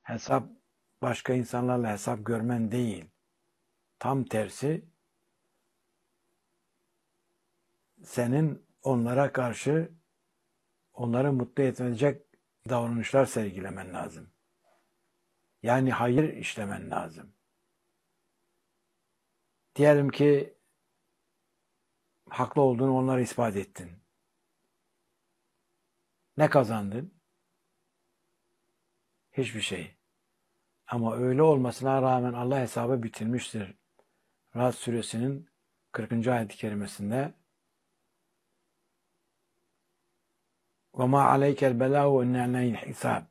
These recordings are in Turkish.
Hesap başka insanlarla hesap görmen değil. Tam tersi senin onlara karşı onları mutlu edecek davranışlar sergilemen lazım. Yani hayır işlemen lazım. Diyelim ki haklı olduğunu onlara ispat ettin. Ne kazandın? Hiçbir şey. Ama öyle olmasına rağmen Allah hesabı bitirmiştir. Ra'd suresinin 40. ayet-i kerimesinde وَمَا عَلَيْكَ الْبَلَاغُ وَاِنَّ عَلَيْهِ الْحِسَابِ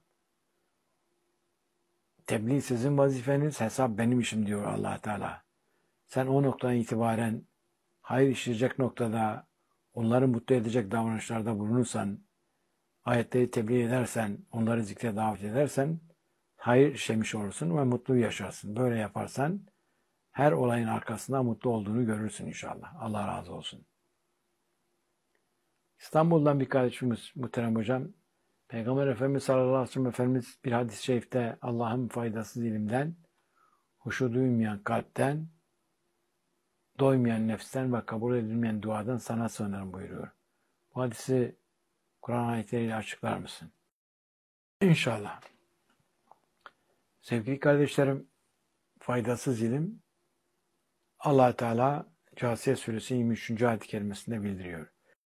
Tebliğ sizin vazifeniz, hesap benim işim diyor Allah Teala. Sen o noktadan itibaren hayır işleyecek noktada, onları mutlu edecek davranışlarda bulunursan, ayetleri tebliğ edersen, onları zikre davet edersen, hayır işlemiş olursun ve mutlu yaşarsın. Böyle yaparsan, her olayın arkasında mutlu olduğunu görürsün inşallah. Allah razı olsun. İstanbul'dan bir kardeşimiz muhterem hocam, Peygamber Efendimiz sallallahu aleyhi ve sellem Efendimiz bir hadis-i şerifte Allah'ın faydasız ilimden, huşu duymayan kalpten, doymayan nefsten ve kabul edilmeyen duadan sana sığınırım buyuruyor. Bu hadisi Kur'an ayetleriyle açıklar mısın? İnşallah. Sevgili kardeşlerim, faydasız ilim Allah Teala Câsiye Suresi 23. ayet-i kerimesinde bildiriyor.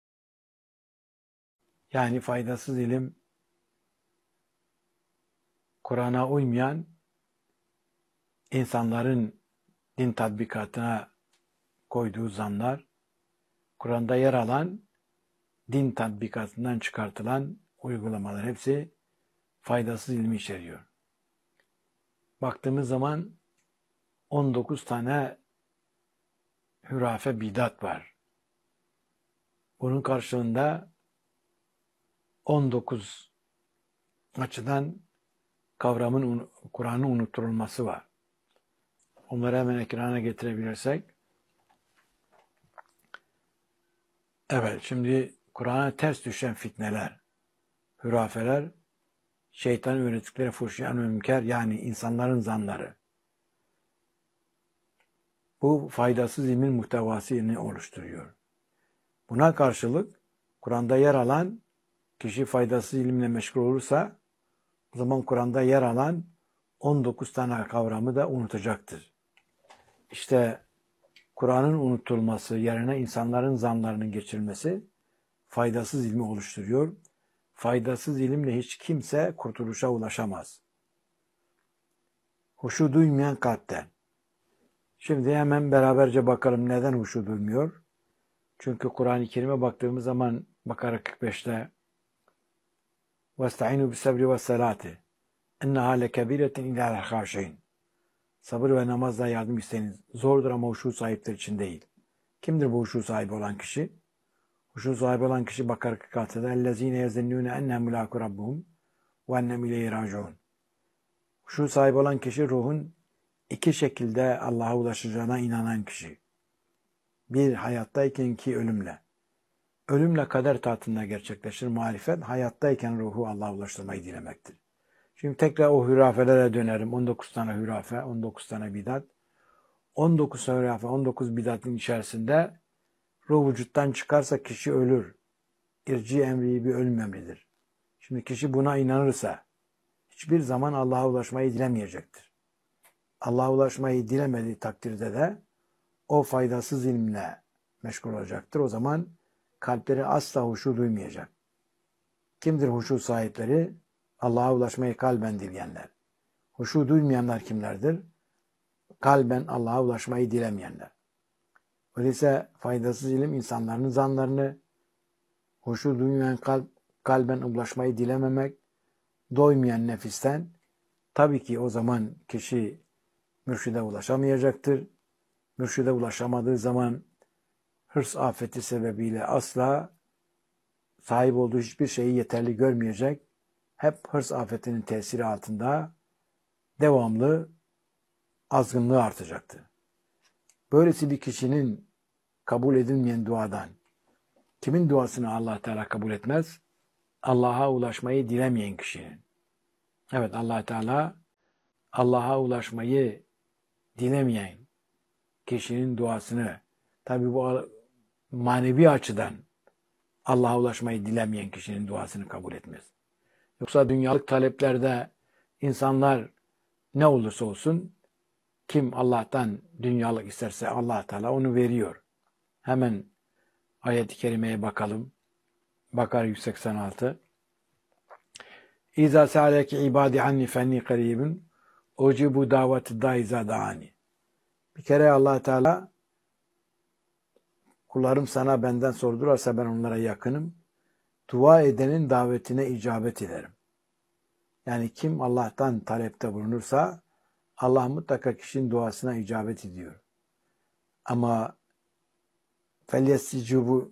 Yani faydasız ilim Kur'an'a uymayan insanların din tatbikatına koyduğu zanlar, Kur'an'da yer alan din tatbikatından çıkartılan uygulamalar hepsi faydasız ilmi içeriyor. Baktığımız zaman 19 tane hürafe bidat var. Bunun karşılığında 19 açıdan kavramın, Kur'an'ın unutturulması var. Onları hemen ekrana getirebilirsek. Evet, şimdi Kur'an'a ters düşen fitneler, hürafeler, şeytan öğrettikleri fuhşiyan ve münker, yani insanların zanları. Bu faydasız ilmin muhtevasını oluşturuyor. Buna karşılık Kur'an'da yer alan kişi faydasız ilimle meşgul olursa o zaman Kur'an'da yer alan 19 tane kavramı da unutacaktır. İşte Kur'an'ın unutulması yerine insanların zanlarının geçirilmesi faydasız ilmi oluşturuyor. Faydasız ilimle hiç kimse kurtuluşa ulaşamaz. Huşu duymayan kalpten. Şimdi hemen beraberce bakalım neden huşu duymuyor? Çünkü Kur'an-ı Kerim'e baktığımız zaman Bakara 45'te وَاسْتَعِينُوا بِالسَّبْرِ وَالسَّلَاتِ اِنَّهَا لَكَبِيرَةٍ اِلَى الْخَاشِعِينَ Sabır ve namazla yardım isteyiniz. Zordur ama huşu sahipleri için değil. Kimdir bu huşu sahibi olan kişi? Huşu sahibi olan kişi Bakara 46'da اَلَّذ۪ينَ يَزَنُّونَ اَنَّهُمْ مُلَاقُ رَبُّهُمْ وَاَنَّهُمْ اِلَيْهِ رَاجِعُونَ Huşu sahibi olan kişi ruhun iki şekilde Allah'a ulaşacağına inanan kişi. Bir, hayattayken, iki, ölümle. Ölümle kader tahtında gerçekleşir marifet, hayattayken ruhu Allah'a ulaştırmayı dilemektir. Şimdi tekrar o hürafelere dönerim. 19 tane hürafe, 19 tane bidat. 19 hürafe, 19 bidatın içerisinde ruh vücuttan çıkarsa kişi ölür. İrci emri bir ölüm emridir. Şimdi kişi buna inanırsa hiçbir zaman Allah'a ulaşmayı dilemeyecektir. Allah'a ulaşmayı dilemediği takdirde de o faydasız ilimle meşgul olacaktır. O zaman kalpleri asla huşu duymayacak. Kimdir huşu sahipleri? Allah'a ulaşmayı kalben dileyenler. Huşu duymayanlar kimlerdir? Kalben Allah'a ulaşmayı dilemeyenler. Öyleyse faydasız ilim insanların zanlarını, huşu duymayan kalben ulaşmayı dilememek, doymayan nefisten, tabii ki o zaman kişi mürşide ulaşamayacaktır. Mürşide ulaşamadığı zaman hırs afeti sebebiyle asla sahip olduğu hiçbir şeyi yeterli görmeyecek. Hep hırs afetinin tesiri altında devamlı azgınlığı artacaktır. Böylesi bir kişinin kabul edilmeyen duadan, kimin duasını Allah Teala kabul etmez? Allah'a ulaşmayı dilemeyen kişinin. Evet, Allah Teala Allah'a ulaşmayı dilemeyen kişinin duasını, tabi bu manevi açıdan Allah'a ulaşmayı dilemeyen kişinin duasını kabul etmez. Yoksa dünyalık taleplerde insanlar ne olursa olsun, kim Allah'tan dünyalık isterse Allah Teala onu veriyor. Hemen ayet-i kerimeye bakalım. Bakara 186. İza se'aleke ibadi anni fenni karibun ucibu daveti daiza da'ani. Bir kere Allah Teala, kullarım sana benden sordurarsa ben onlara yakınım. Dua edenin davetine icabet ederim. Yani kim Allah'tan talepte bulunursa Allah mutlaka kişinin duasına icabet ediyor. Ama felyestecibu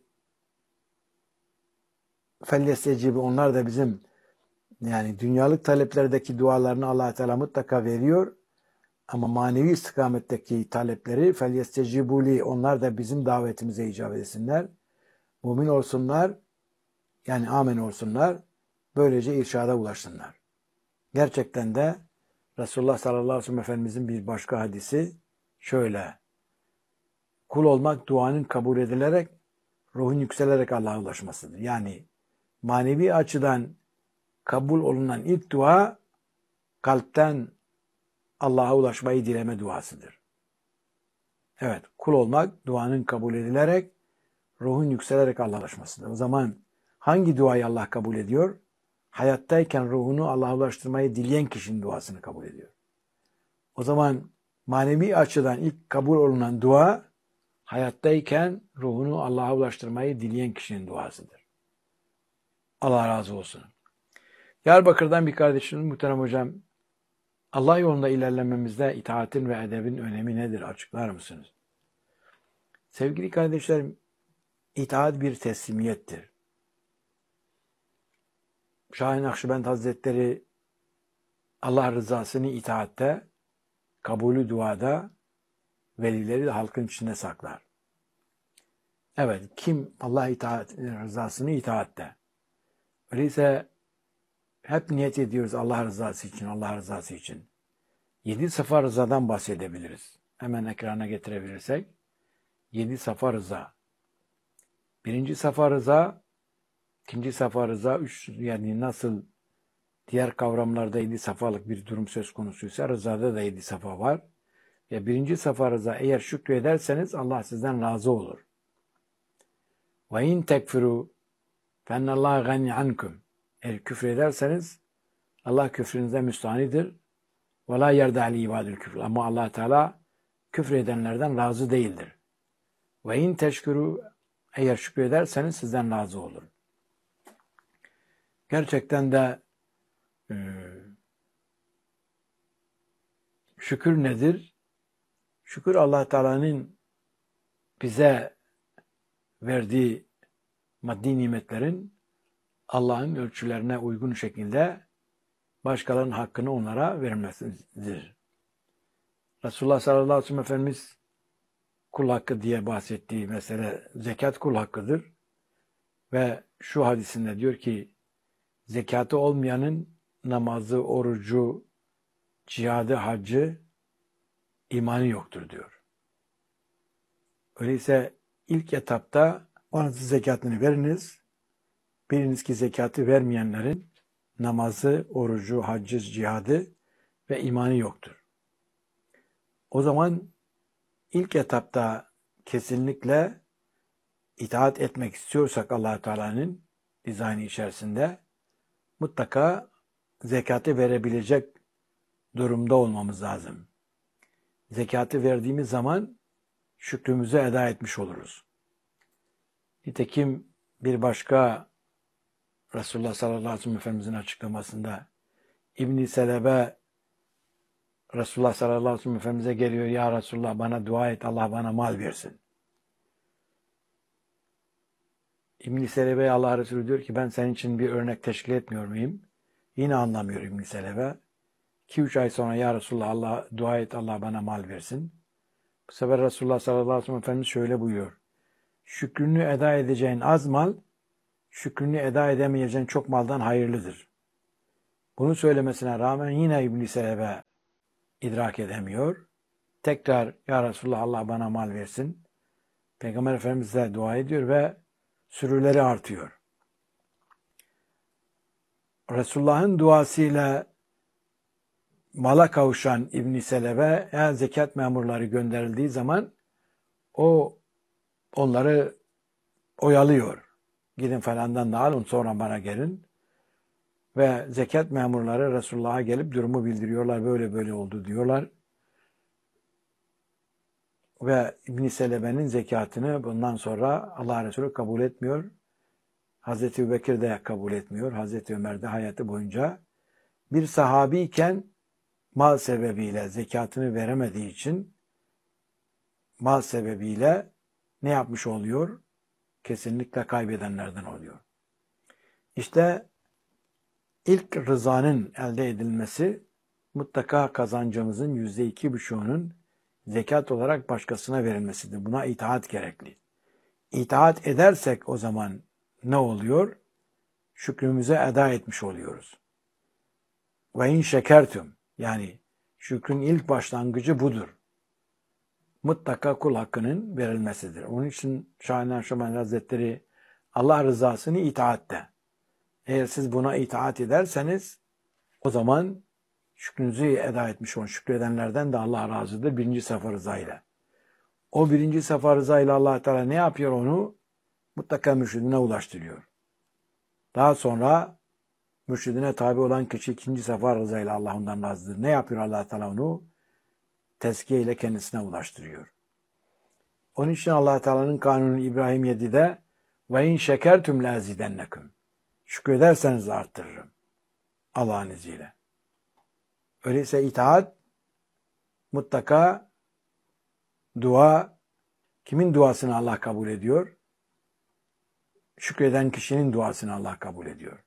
onlar da bizim yani dünyalık taleplerdeki dualarını Allah Teala mutlaka veriyor. Ama manevi istikametteki talepleri felyestecibuli onlar da bizim davetimize icabet etsinler. Mümin olsunlar, yani amen olsunlar. Böylece irşada ulaşsınlar. Gerçekten de Resulullah sallallahu aleyhi ve sellem Efendimizin bir başka hadisi şöyle: kul olmak duanın kabul edilerek, ruhun yükselerek Allah'a ulaşmasıdır. Yani manevi açıdan kabul olunan ilk dua, kalpten Allah'a ulaşmayı dileme duasıdır. Evet, kul olmak duanın kabul edilerek, ruhun yükselerek Allah'a ulaşmasıdır. O zaman hangi duayı Allah kabul ediyor? Hayattayken ruhunu Allah'a ulaştırmayı dileyen kişinin duasını kabul ediyor. O zaman manevi açıdan ilk kabul olunan dua, hayattayken ruhunu Allah'a ulaştırmayı dileyen kişinin duasıdır. Allah razı olsun. Diyarbakır'dan bir kardeşim, muhterem hocam, Allah yolunda ilerlememizde itaatin ve edebin önemi nedir? Açıklar mısınız? Sevgili kardeşlerim, itaat bir teslimiyettir. Şah-ı Nakşibend Hazretleri Allah rızasını itaatte, kabulü duada, velileri de halkın içinde saklar. Evet, kim Allah rızasını itaatte. Öyleyse hep niyet ediyoruz Allah rızası için, Allah rızası için. 7 safa rızadan bahsedebiliriz. Hemen ekrana getirebilirsek. 7 safa rıza. 1. safa rıza, 2. safa rıza, 3 yani nasıl diğer kavramlarda 7 safalık bir durum söz konusuysa rızada da 7 safa var. Ve 1. safa rıza, eğer şükrederseniz Allah sizden razı olur. Ve in tekfiru fennallâhe gani ankum. Eğer küfrederseniz Allah küfrünüze müstahanidir. Ve la yerde ali ibadül küfür. Ama Allah Teala küfredenlerden razı değildir. Ve in teşkuru, eğer şükrederseniz sizden razı olur. Gerçekten de şükür nedir? Şükür Allah Teala'nın bize verdiği maddi nimetlerin Allah'ın ölçülerine uygun şekilde başkalarının hakkını onlara vermesidir. Resulullah sallallahu aleyhi ve sellem Efendimiz kul hakkı diye bahsettiği mesele zekat kul hakkıdır. Ve şu hadisinde diyor ki, zekatı olmayanın namazı, orucu, cihadı, haccı, imanı yoktur diyor. Öyleyse ilk etapta onun zekatını veriniz. Biliniz ki zekatı vermeyenlerin namazı, orucu, haccı, cihadı ve imanı yoktur. O zaman ilk etapta kesinlikle itaat etmek istiyorsak Allah Teala'nın dizaynı içerisinde mutlaka zekatı verebilecek durumda olmamız lazım. Zekatı verdiğimiz zaman şükrümüzü eda etmiş oluruz. Nitekim bir başka Resulullah sallallahu aleyhi ve sellem Efendimizin açıklamasında İbn-i Selebe Resulullah sallallahu aleyhi ve sellem Efendimiz'e geliyor. Ya Resulullah bana dua et, Allah bana mal versin. İbn-i Selebe'ye Allah Resulü diyor ki ben senin için bir örnek teşkil etmiyor muyum? Yine anlamıyor İbn-i Selebe. 2-3 ay sonra ya Resulullah Allah dua et, Allah bana mal versin. Bu sefer Resulullah sallallahu aleyhi ve sellem Efendimiz şöyle buyuruyor. Şükrünü eda edeceğin az mal, şükrünü eda edemeyeceğin çok maldan hayırlıdır. Bunu söylemesine rağmen yine İbn-i Selebe idrak edemiyor. Tekrar ya Resulullah Allah bana mal versin. Peygamber Efendimiz de dua ediyor ve sürüleri artıyor. Resulullah'ın duasıyla mala kavuşan İbn Selebe eğer zekat memurları gönderildiği zaman o onları oyalıyor. Gidin falandan da alın sonra bana gelin. Ve zekat memurları Resulullah'a gelip durumu bildiriyorlar. Böyle böyle oldu diyorlar. Ve İbn Selebe'nin zekatını bundan sonra Allah Resulü kabul etmiyor. Hazreti Ebubekir de kabul etmiyor. Hazreti Ömer de hayatı boyunca bir sahabiyken mal sebebiyle zekatını veremediği için mal sebebiyle ne yapmış oluyor? Kesinlikle kaybedenlerden oluyor. İşte ilk rızanın elde edilmesi mutlaka kazancımızın %2,5'unun zekat olarak başkasına verilmesidir. Buna itaat gerekli. İtaat edersek o zaman ne oluyor? Şükrümüze eda etmiş oluyoruz. Ve in şekertüm, yani şükrün ilk başlangıcı budur. Mutlaka kul hakkının verilmesidir. Onun için Şahin Şaman Hazretleri Allah rızasını itaatte. Eğer siz buna itaat ederseniz o zaman şükrünüzü eda etmiş olun. Şükredenlerden de Allah razıdır birinci sefer rızayla. O birinci sefer rızayla Allah Teala ne yapıyor onu? Mutlaka mürşidine ulaştırıyor. Daha sonra mürşidine tabi olan kişi ikinci sefer rızayla Allah ondan razıdır. Ne yapıyor Allah Teala onu? Tezkiye ile kendisine ulaştırıyor. Onun için Allah Teala'nın kanunu İbrahim 7'de ve in şekertüm lazidennekum. Şükrederseniz arttırırım. Allah'ın izniyle. Öyleyse itaat mutlaka dua, kimin duasını Allah kabul ediyor? Şükreden kişinin duasını Allah kabul ediyor.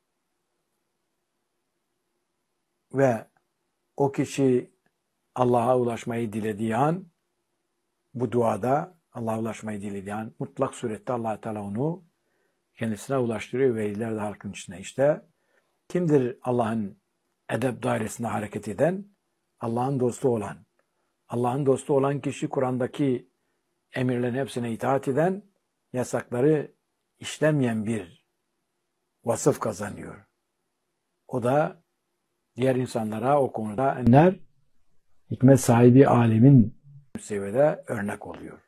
Ve o kişi Allah'a ulaşmayı dilediği an, bu duada Allah'a ulaşmayı dilediği an, mutlak surette Allah Teala onu kendisine ulaştırıyor ve iler de halkın içine. İşte kimdir Allah'ın edep dairesinde hareket eden? Allah'ın dostu olan. Allah'ın dostu olan kişi Kur'an'daki emirlerin hepsine itaat eden, yasakları işlemeyen bir vasıf kazanıyor. O da diğer insanlara o konuda ender, hikmet sahibi alimin seviyede örnek oluyor.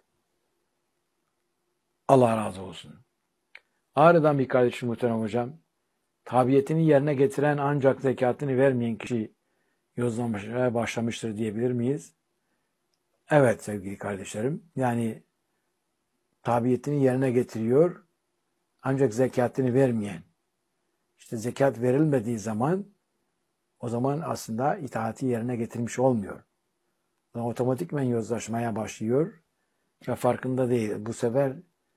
Allah razı olsun. Ağrı'dan bir kardeşim muhterem hocam, tabiyetini yerine getiren ancak zekatını vermeyen kişi yozlamaya başlamıştır diyebilir miyiz? Evet sevgili kardeşlerim. Yani tabiyetini yerine getiriyor ancak zekatını vermeyen. İşte zekat verilmediği zaman o zaman aslında itaati yerine getirmiş olmuyor. Otomatikmen yozlaşmaya başlıyor ve farkında değil. Bu sefer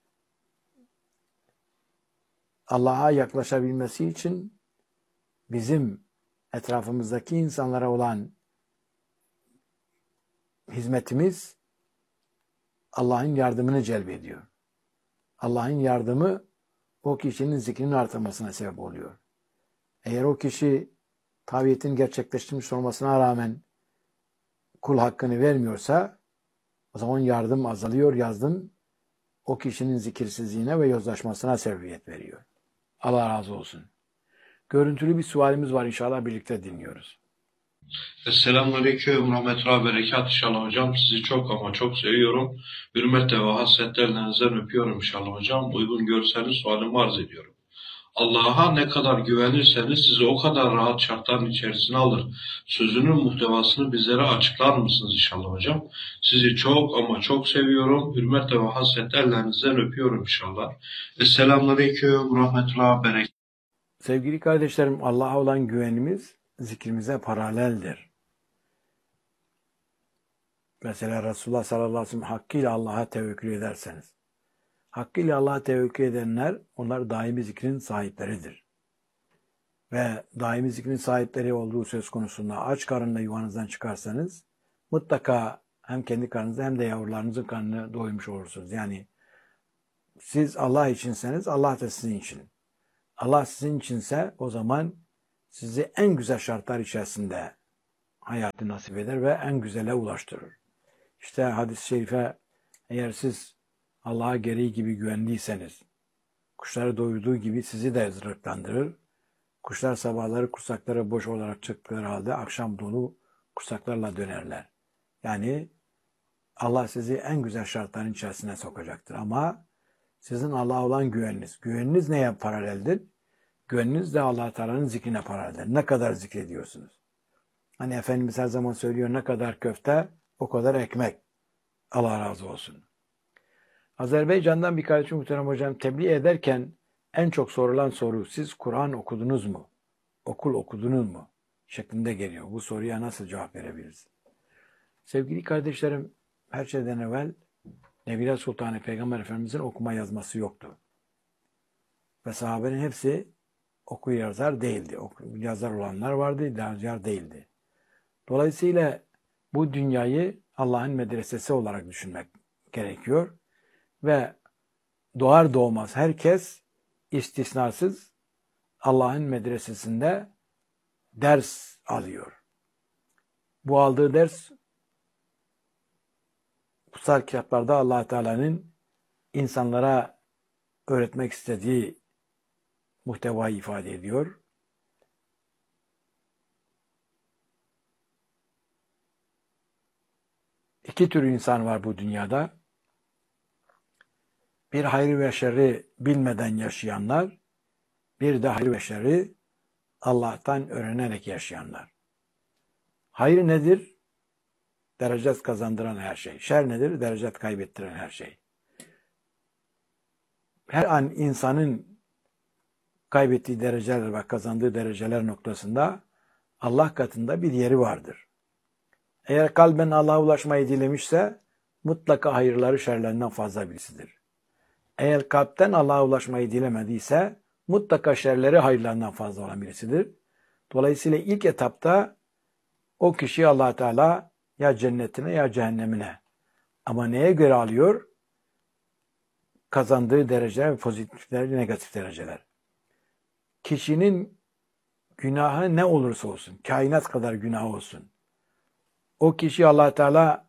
Allah'a yaklaşabilmesi için bizim etrafımızdaki insanlara olan hizmetimiz Allah'ın yardımını celbediyor. Allah'ın yardımı o kişinin zikrinin artmasına sebep oluyor. Eğer o kişi tabiatini gerçekleştirmiş olmasına rağmen kul hakkını vermiyorsa o zaman yardım azalıyor. Yardım o kişinin zikirsizliğine ve yozlaşmasına sebebiyet veriyor. Allah razı olsun. Görüntülü bir sualimiz var, inşallah birlikte dinliyoruz. Selamünaleyküm, rahmetullah, berekat inşallah hocam. Sizi çok ama çok seviyorum. Hürmetle ve hasretle ellerinizden öpüyorum inşallah hocam. Uygun görseniz sualimi arz ediyorum. Allah'a ne kadar güvenirseniz sizi o kadar rahat şartların içerisine alır. Sözünün muhtevasını bizlere açıklar mısınız inşallah hocam? Sizi çok ama çok seviyorum. Hürmetle ve hasretle ellerinizden öpüyorum inşallah. Selamünaleyküm, rahmetullah, berekat. Sevgili kardeşlerim, Allah'a olan güvenimiz zikrimize paraleldir. Mesela Resulullah sallallahu aleyhi ve sellem hakkıyla Allah'a tevekkül ederseniz, hakkıyla Allah'a tevekkül edenler, onlar daimi zikrin sahipleridir. Ve daimi zikrin sahipleri olduğu söz konusunda aç karnına yuvanızdan çıkarsanız, mutlaka hem kendi karnınızda hem de yavrularınızın karnını doymuş olursunuz. Yani siz Allah içinseniz Allah da sizin için. Allah sizin içinse o zaman sizi en güzel şartlar içerisinde hayatı nasip eder ve en güzele ulaştırır. İşte hadis-i şerife eğer siz Allah'a gereği gibi güvendiyseniz, kuşları doyurduğu gibi sizi de rızıklandırır. Kuşlar sabahları kursakları boş olarak çıktıkları halde akşam dolu kursaklarla dönerler. Yani Allah sizi en güzel şartların içerisine sokacaktır. Ama sizin Allah'a olan güveniniz neye paraleldir? Güveniniz de Allah Teala'nın zikrine paraleldir. Ne kadar zikrediyorsunuz? Hani Efendimiz her zaman söylüyor, ne kadar köfte o kadar ekmek. Allah razı olsun. Azerbaycan'dan bir kardeşim muhterem hocam tebliğ ederken en çok sorulan soru, siz Kur'an okudunuz mu? Okul okudunuz mu? Şeklinde geliyor. Bu soruya nasıl cevap verebiliriz? Sevgili kardeşlerim, her şeyden evvel Nebiler Sultanı Peygamber Efendimizin okuma yazması yoktu. Ve sahabenin hepsi okur yazar değildi. Yazar olanlar vardı, yazar değildi. Dolayısıyla bu dünyayı Allah'ın medresesi olarak düşünmek gerekiyor. Ve doğar doğmaz herkes istisnasız Allah'ın medresesinde ders alıyor. Bu aldığı ders kutsal kitaplarda Allah Teala'nın insanlara öğretmek istediği muhtevayı ifade ediyor. İki tür insan var bu dünyada. Bir hayrı ve şerri bilmeden yaşayanlar, bir de hayrı ve şerri Allah'tan öğrenerek yaşayanlar. Hayır nedir? Derecet kazandıran her şey. Şer nedir? Derecet kaybettiren her şey. Her an insanın kaybettiği dereceler ve kazandığı dereceler noktasında Allah katında bir yeri vardır. Eğer kalben Allah'a ulaşmayı dilemişse mutlaka hayırları şerlerinden fazla birisidir. Eğer kalpten Allah'a ulaşmayı dilemediyse mutlaka şerleri hayırlarından fazla olan birisidir. Dolayısıyla ilk etapta o kişi Allah Teala ya cennetine ya cehennemine. Ama neye göre alıyor? Kazandığı dereceler, pozitif dereceler, negatif dereceler. Kişinin günahı ne olursa olsun, kainat kadar günah olsun. O kişi Allah Teala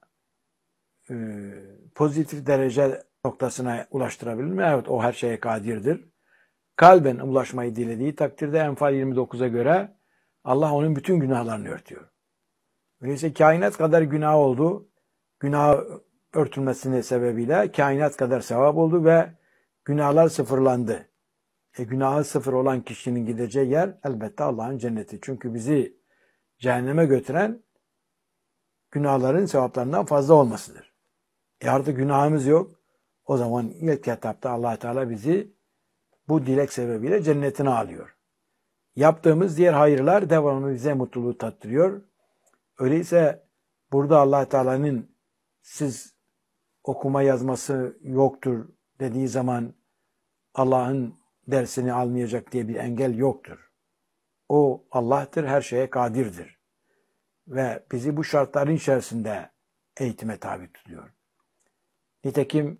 pozitif derece noktasına ulaştırabilir mi? Evet, o her şeye kadirdir. Kalben ulaşmayı dilediği takdirde Enfal 29'a göre Allah onun bütün günahlarını örtüyor. Öyleyse kainat kadar günah oldu. Günah örtülmesinin sebebiyle kainat kadar sevap oldu ve günahlar sıfırlandı. Günahı sıfır olan kişinin gideceği yer elbette Allah'ın cenneti. Çünkü bizi cehenneme götüren günahların sevaplarından fazla olmasıdır. Artık günahımız yok. O zaman ilk etapta Allah Teala bizi bu dilek sebebiyle cennetine alıyor. Yaptığımız diğer hayırlar devamlı bize mutluluğu tattırıyor. Öyleyse burada Allah Teala'nın siz okuma yazması yoktur dediği zaman Allah'ın dersini almayacak diye bir engel yoktur. O Allah'tır, her şeye kadirdir. Ve bizi bu şartların içerisinde eğitime tabi tutuyor. Nitekim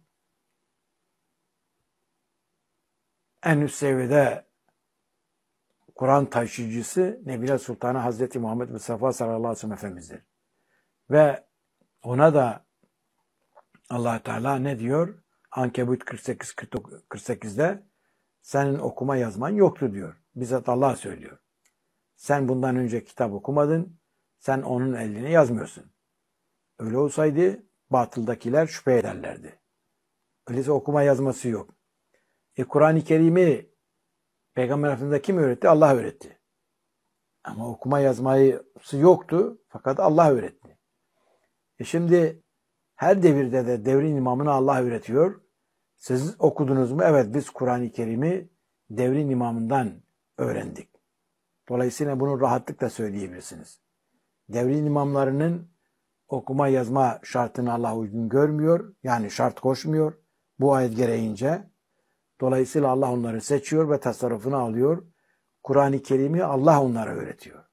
en üst seviyede Kur'an taşıyıcısı Nebiler Sultanı Hazreti Muhammed Mustafa sallallahu aleyhi ve sellem Efendimiz'dir. Ve ona da Allah Teala ne diyor? Ankebut 48'de senin okuma yazman yoktu diyor. Bizzat Allah söylüyor. Sen bundan önce kitap okumadın, sen onun eline yazmıyorsun. Öyle olsaydı batıldakiler şüphe ederlerdi. Öyleyse okuma yazması yok. Kur'an-ı Kerim'i Peygamber Efendimiz'e kim öğretti? Allah öğretti. Ama okuma yazması yoktu fakat Allah öğretti. Şimdi her devirde de devrin imamını Allah öğretiyor. Siz okudunuz mu? Evet, biz Kur'an-ı Kerim'i devrin imamından öğrendik. Dolayısıyla bunu rahatlıkla söyleyebilirsiniz. Devrin imamlarının okuma yazma şartını Allah uygun görmüyor. Yani şart koşmuyor. Bu ayet gereğince. Dolayısıyla Allah onları seçiyor ve tasarrufunu alıyor. Kur'an-ı Kerim'i Allah onlara öğretiyor.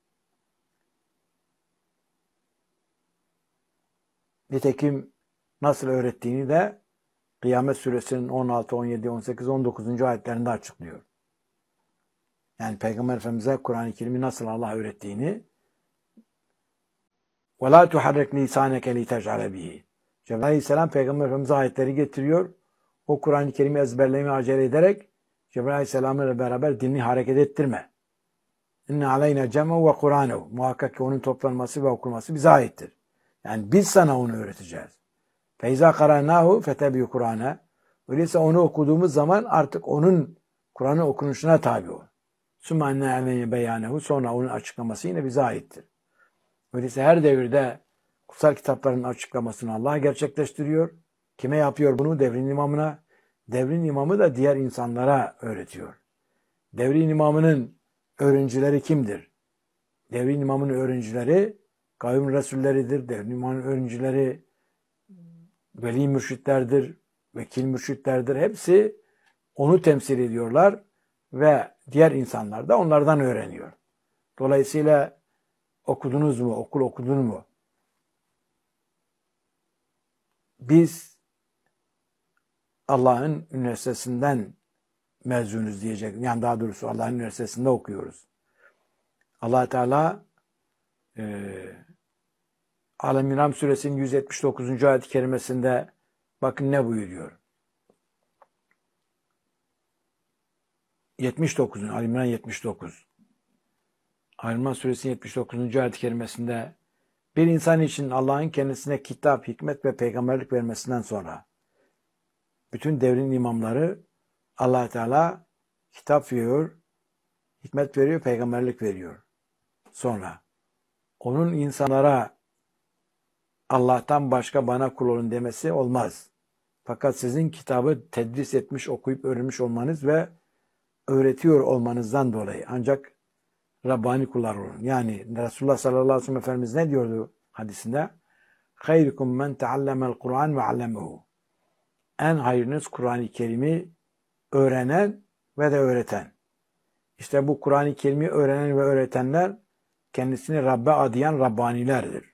Nitekim nasıl öğrettiğini de Kıyamet Suresinin 16, 17, 18, 19. ayetlerinde açıklıyor. Yani Peygamber Efendimiz'e Kur'an-ı Kerim'i nasıl Allah öğrettiğini وَلَا تُحَرِّكْ لِسَانَكَ لِتَجْعَلَ بِهِ. Cebrail Aleyhisselam Peygamber Efendimiz'e ayetleri getiriyor. O Kur'an-ı Kerim'i ezberlemeye acele ederek Cebrail Aleyhisselam'la beraber dilini hareket ettirme. İnne aleyna cem'u ve Kur'anehu. Muhakkak ki onun toplanması ve okunması bize aittir. Yani biz sana onu öğreteceğiz. Feyza qara'nahu fetebi Kur'an'a. Öyleyse onu okuduğumuz zaman artık onun Kur'an'ın okunuşuna tabi ol. Sümme enne aleyne beyanehu. Sonra onun açıklaması yine bize aittir. Öyleyse her devirde kutsal kitapların açıklamasını Allah gerçekleştiriyor. Kime yapıyor bunu? Devrin imamına. Devrin imamı da diğer insanlara öğretiyor. Devrin imamının öğrencileri kimdir? Devrin imamının öğrencileri kavim resulleridir. Devrin imamının öğrencileri veli mürşitlerdir, vekil mürşitlerdir. Hepsi onu temsil ediyorlar ve diğer insanlar da onlardan öğreniyor. Dolayısıyla okudunuz mu, okul okudun mu? Biz Allah'ın üniversitesinden mezunuz diyecek. Yani daha doğrusu Allah'ın üniversitesinde okuyoruz. Allah Teala Al-İmran suresinin 179. ayet-i kerimesinde bakın ne buyuruyor. 79. Al-İmran 79. Al-İmran suresinin 79. ayet-i kerimesinde bir insan için Allah'ın kendisine kitap, hikmet ve peygamberlik vermesinden sonra bütün devrin imamları Allah Teala kitap veriyor, hikmet veriyor, peygamberlik veriyor. Sonra onun insanlara Allah'tan başka bana kul olun demesi olmaz. Fakat sizin kitabı tedris etmiş, okuyup öğrenmiş olmanız ve öğretiyor olmanızdan dolayı ancak Rabbani kullar olun. Yani Resulullah sallallahu aleyhi ve sellem Efendimiz ne diyordu hadisinde? Hayrukum men teallemel Kur'an ve allemehu. En hayırınız Kur'an-ı Kerim'i öğrenen ve de öğreten. İşte bu Kur'an-ı Kerim'i öğrenen ve öğretenler kendisini Rabbe adayan Rabbanilerdir.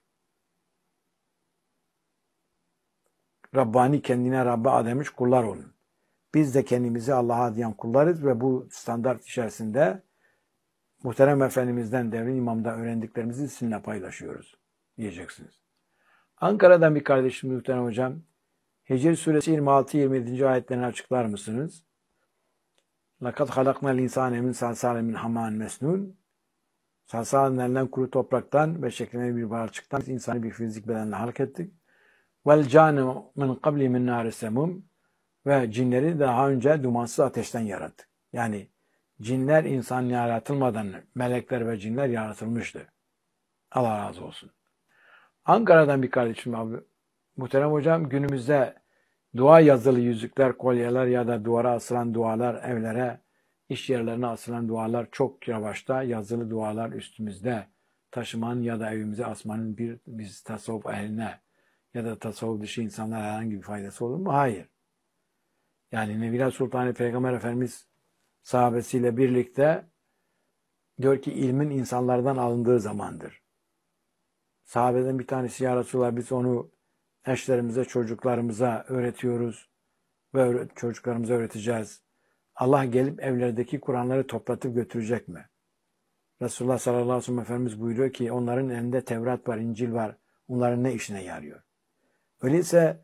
Rabbani kendine Rabbe adamış kullar olun. Biz de kendimizi Allah'a adayan kullarız ve bu standart içerisinde muhterem Efendimiz'den devrin imamda öğrendiklerimizi sizinle paylaşıyoruz diyeceksiniz. Ankara'dan bir kardeşim muhterem hocam, Hicr suresi 26-27. ayetlerini açıklar mısınız? لَقَدْ خَلَقْنَا الْاِنْسَانَ مِنْ سَلْسَالٍ مِنْ حَمَانٍ مَسْنُونَ. Salsalın elinden kuru topraktan ve şekline bir balçıktan insanı bir fizik bedenle halk ettik. وَالْجَانَ مِنْ قَبْلِ مِنْ نَارِ سَمُومٍ. Ve cinleri daha önce dumansız ateşten yarattık. Yani cinler insan yaratılmadan melekler ve cinler yaratılmıştı. Allah razı olsun. Ankara'dan bir kardeşim abi. Muhterem hocam, günümüzde dua yazılı yüzükler, kolyeler ya da duvara asılan dualar, evlere, iş yerlerine asılan dualar çok yavaşta, yazılı dualar üstümüzde taşımanın ya da evimize asmanın biz tasavvuf ehline ya da tasavvuf dışı insanlara herhangi bir faydası olur mu? Hayır. Yani Nebiler Sultanı Peygamber Efendimiz sahabesiyle birlikte diyor ki ilmin insanlardan alındığı zamandır. Sahabeden bir tanesi ya Resulallah biz onu eşlerimize, çocuklarımıza öğretiyoruz ve çocuklarımıza öğreteceğiz. Allah gelip evlerdeki Kur'anları toplatıp götürecek mi? Resulullah sallallahu aleyhi ve sellem Efendimiz buyuruyor ki onların elinde Tevrat var, İncil var. Onların ne işine yarıyor? Öyleyse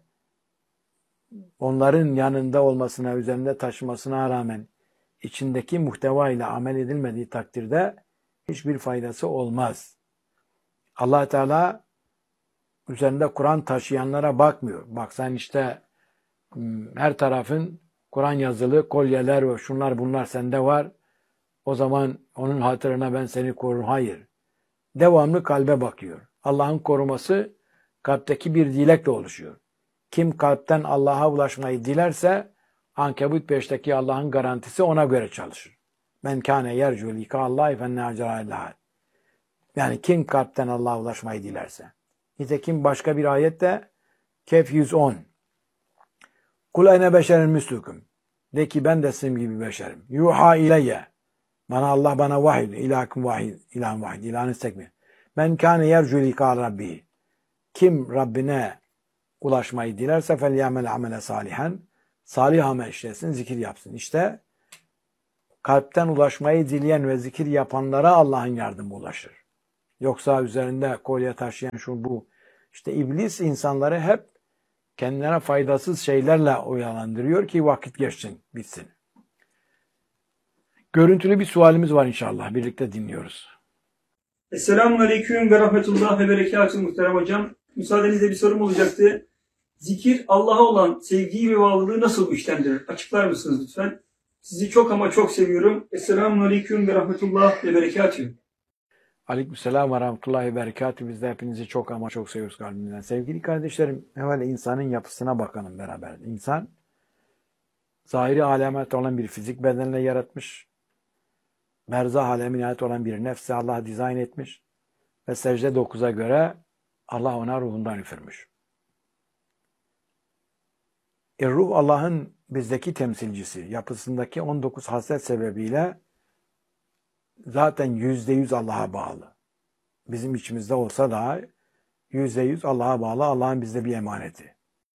onların yanında olmasına, üzerinde taşımasına rağmen içindeki muhteva ile amel edilmediği takdirde hiçbir faydası olmaz. Allah Teala üzerinde Kur'an taşıyanlara bakmıyor. Bak sen işte her tarafın Kur'an yazılı kolyeler ve şunlar bunlar sende var. O zaman onun hatırına ben seni korurum. Hayır. Devamlı kalbe bakıyor. Allah'ın koruması kalpteki bir dilekle oluşuyor. Kim kalpten Allah'a ulaşmayı dilerse Ankebut 5'teki Allah'ın garantisi ona göre çalışır. Men kâne yercu lika Allahi fenne acra. Yani kim kalpten Allah'a ulaşmayı dilerse. Nitekim başka bir ayette Kehf 110. Kul ene beşerin müslüküm. De ki ben de sizin gibi beşerim. Yuha ileyye. Allah bana vahiy. İlahın vahiy. İlahın vahiy. İlahınız tek mi? Men kâne yercu lika Rabbi. Kim Rabbine ulaşmayı dilerse fel yamel amele salihan. Salih amel işlesin, zikir yapsın. İşte kalpten ulaşmayı dileyen ve zikir yapanlara Allah'ın yardımı ulaşır. Yoksa üzerinde kolye taşıyan şu bu. İşte iblis insanları hep kendilerine faydasız şeylerle oyalandırıyor ki vakit geçsin, bitsin. Görüntülü bir sualimiz var inşallah. Birlikte dinliyoruz. Esselamun Aleyküm ve Rahmetullah ve Berekatuhu muhterem hocam. Müsaadenizle bir sorum olacaktı. Zikir Allah'a olan sevgiyi ve bağlılığı nasıl güçlendirir? Açıklar mısınız lütfen? Sizi çok ama çok seviyorum. Esselamun Aleyküm ve Rahmetullah ve Berekatuhu. Aleykümselam ve rahmetullahi ve berekatuhu. Biz de hepinizi çok ama çok seviyoruz kalbimizden. Sevgili kardeşlerim, evvel insanın yapısına bakalım beraber. İnsan, zahiri alemete olan bir fizik bedenle yaratmış. Berzah alemine ait olan bir nefsi Allah dizayn etmiş. Ve secde 9'a göre Allah ona ruhundan üfürmüş. Ruh Allah'ın bizdeki temsilcisi. Yapısındaki 19 haslet sebebiyle zaten %100 Allah'a bağlı. Bizim içimizde olsa da %100 Allah'a bağlı. Allah'ın bizde bir emaneti.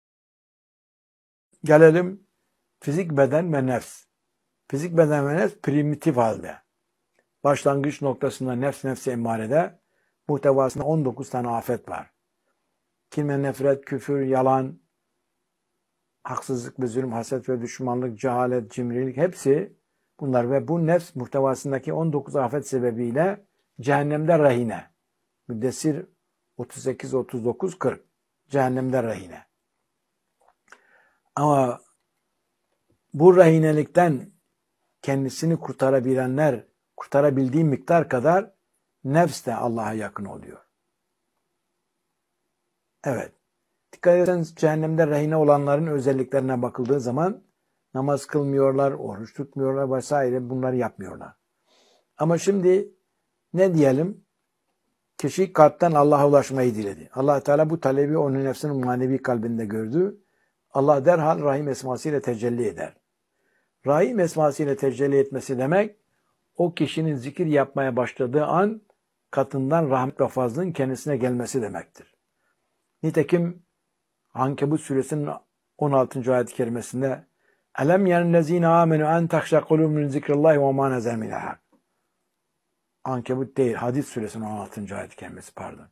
Gelelim fizik beden ve nefs. Fizik beden ve nefs primitif halde. Başlangıç noktasında nefsi emmarede muhtevasında 19 tane afet var. Kin, nefret, küfür, yalan, haksızlık ve zulüm, haset ve düşmanlık, cehalet, cimrilik hepsi bunlar ve bu nefs muhtevasındaki 19 afet sebebiyle cehennemde rehine. Müddessir 38, 39, 40. Cehennemde rehine. Ama bu rehinelikten kendisini kurtarabilenler kurtarabildiği miktar kadar nefs de Allah'a yakın oluyor. Evet. Dikkat ederseniz cehennemde rehine olanların özelliklerine bakıldığı zaman namaz kılmıyorlar, oruç tutmuyorlar vesaire bunları yapmıyorlar. Ama şimdi ne diyelim? Kişi kalpten Allah'a ulaşmayı diledi. Allah Teala bu talebi onun nefsinin manevi kalbinde gördü. Allah derhal Rahim esmasıyla tecelli eder. Rahim esmasıyla tecelli etmesi demek o kişinin zikir yapmaya başladığı an katından rahmet ve fazlın kendisine gelmesi demektir. Nitekim Ankebut suresinin 16. ayet-i kerimesinde Elem yenellezine amenu en tahşa kulubum min zikrillahi ve ma nezel minel hak. Ankebut değil, Hadid suresinin 16. ayet-i kerimesi pardon.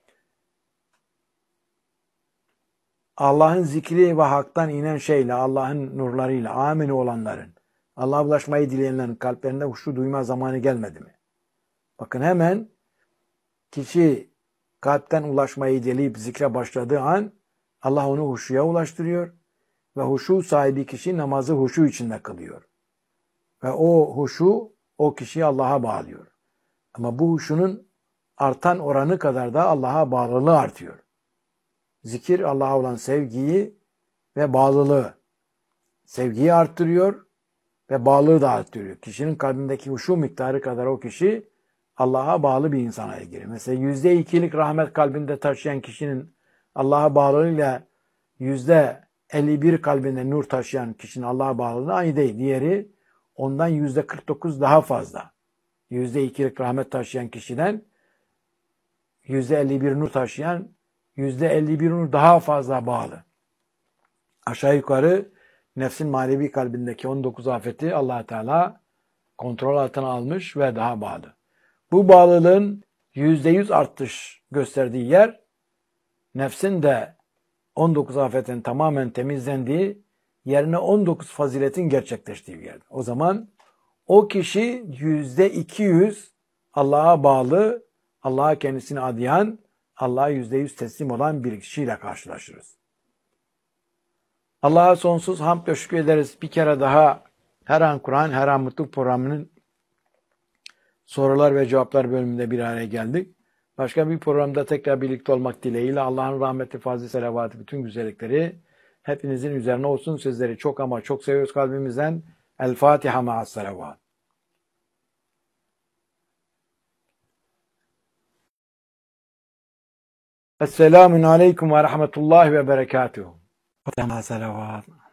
Allah'ın zikri ve haktan inen şeyle, Allah'ın nurlarıyla amenu olanların, Allah'a ulaşmayı dileyenlerin kalplerinde huşu duyma zamanı gelmedi mi? Bakın hemen kişi kalpten ulaşmayı dileyip zikre başladığı an Allah onu huşuya ulaştırıyor ve huşu sahibi kişi namazı huşu içinde kılıyor. Ve o huşu o kişiyi Allah'a bağlıyor. Ama bu huşunun artan oranı kadar da Allah'a bağlılığı artıyor. Zikir Allah'a olan sevgiyi ve bağlılığı, sevgiyi arttırıyor ve bağlılığı da arttırıyor. Kişinin kalbindeki huşu miktarı kadar o kişi Allah'a bağlı bir insana gelir. Mesela %2'lik rahmet kalbinde taşıyan kişinin Allah'a bağlılığıyla %51 kalbinde nur taşıyan kişinin Allah'a bağlılığı aynı değil. Diğeri ondan %49 daha fazla. %2'lik rahmet taşıyan kişiden %51 nur taşıyan %51 nur daha fazla bağlı. Aşağı yukarı nefsin manevi kalbindeki 19 afeti Allah Teala kontrol altına almış ve daha bağlı. Bu bağlılığın %100 artış gösterdiği yer nefsin de 19 afetin tamamen temizlendiği yerine 19 faziletin gerçekleştiği bir yer. O zaman o kişi %200 Allah'a bağlı, Allah'a kendisini adayan, Allah'a %100 teslim olan bir kişiyle karşılaşırız. Allah'a sonsuz hamd ve şükür ederiz. Bir kere daha Her An Kur'an, Her An Mutluluk programının sorular ve cevaplar bölümünde bir araya geldik. Başka bir programda tekrar birlikte olmak dileğiyle Allah'ın rahmeti, fazlı, selavatı, bütün güzellikleri hepinizin üzerine olsun. Sizleri çok ama çok seviyoruz kalbimizden. El Fatiha ma'as selavat. Esselamun aleyküm ve rahmetullahi ve berekatuhu. Fatiha ma'as selavat.